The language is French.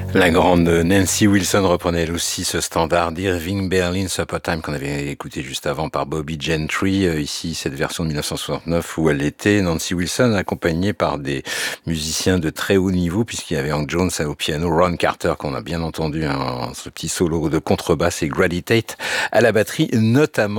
La grande Nancy Wilson reprenait elle aussi ce standard d'Irving Berlin Supper Time qu'on avait écouté juste avant par Bobby Gentry. Ici, cette version de 1969 où elle était, Nancy Wilson, accompagnée par des musiciens de très haut niveau, puisqu'il y avait Hank Jones au piano, Ron Carter qu'on a bien entendu, ce petit solo de contrebasse, et Grady Tate à la batterie notamment.